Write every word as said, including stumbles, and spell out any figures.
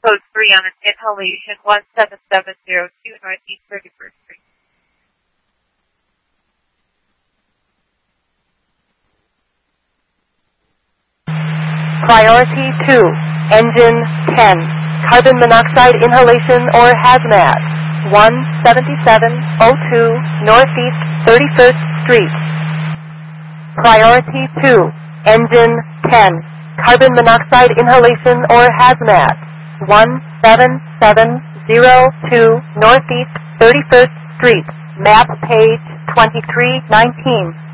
Code three on an inhalation one seven seven zero two Northeast thirty-first Street. Priority two, engine ten, carbon monoxide inhalation or hazmat, one seventy-seven oh two Northeast thirty-first Street. Priority two, engine ten, carbon monoxide inhalation or hazmat, one seven seven zero two Northeast thirty-first Street, map page twenty-three nineteen.